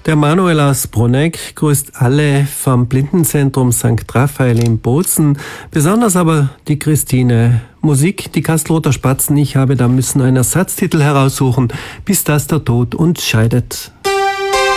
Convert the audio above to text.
Der Manuel aus Bruneck grüßt alle vom Blindenzentrum St. Raphael in Bozen, besonders aber die Christine. Musik, die Kastelruther Spatzen, ich habe da müssen einen Ersatztitel heraussuchen, bis das der Tod uns scheidet.